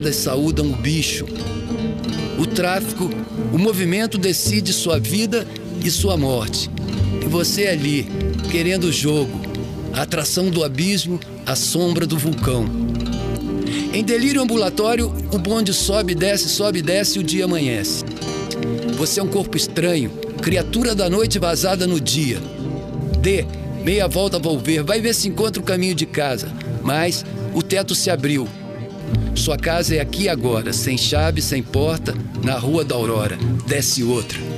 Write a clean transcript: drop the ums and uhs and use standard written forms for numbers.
saúdam o bicho. O tráfico, o movimento decide sua vida e sua morte. E você ali, querendo o jogo, a atração do abismo, a sombra do vulcão. Em delírio ambulatório, o bonde sobe e desce e o dia amanhece. Você é um corpo estranho, criatura da noite vazada no dia. Dê meia volta a volver, vai ver se encontra o caminho de casa. Mas o teto se abriu. Sua casa é aqui agora, sem chave, sem porta, na Rua da Aurora. Desce outra.